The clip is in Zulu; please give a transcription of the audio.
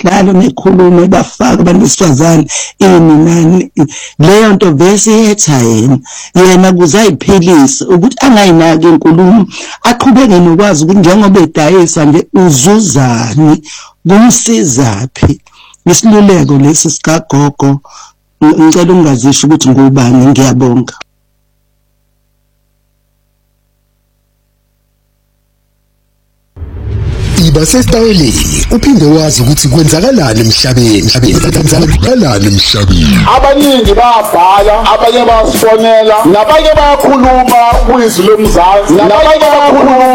nehlalo nekhulume bafaka abantu besifazane ininani leyo nto vese yetha yena kuze ayiphilise ukuthi angayinaki inkulumo aqhubeke nokwazi ukuthi njengoba edayisa nje uzuzani kumsizaphi isiluleko lesi sikagogo ngicela ungazisho ukuthi ngubani ngiyabonga Iba sesitayeleni uphinde wazi ukuthi kwenzakalani emhlabeni abaningi bayabhala abanye bayasifonela nabanye bayakhuluma kwizwi lomzansi nabanye bayakhuluma